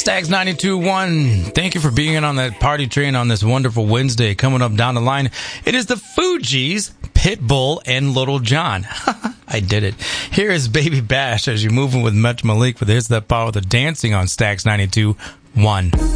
Stags 92.1. Thank you for being in on that party train on this wonderful Wednesday. Coming up down the line, it is the Fugees, Pitbull, and Little John. I did it. Here is Baby Bash as you're moving with Metro Malik with Here's That Power, the dancing on Stags 92.1.